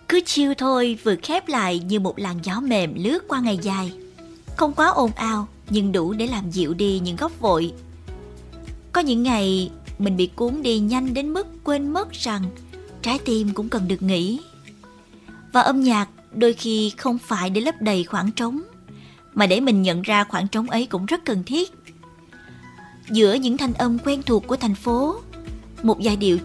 Cứ chill thôi, vừa khép lại như một làn gió mềm lướt qua ngày dài. Không quá ồn ào, nhưng đủ để làm dịu đi những góc vội. Có những ngày mình bị cuốn đi nhanh đến mức quên mất rằng trái tim cũng cần được nghỉ. Và âm nhạc đôi khi không phải để lấp đầy khoảng trống, mà để mình nhận ra khoảng trống ấy cũng rất cần thiết. Giữa những thanh âm quen thuộc của thành phố, một giai điệu